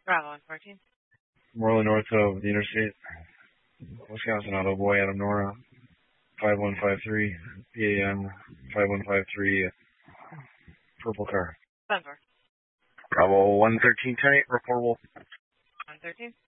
Bravo 114. Morley north of the interstate. Wisconsin Auto Boy, Adam Nora. 5153 PAN 5153 purple car. 10-4. Bravo 113 10-8, reportable. 113.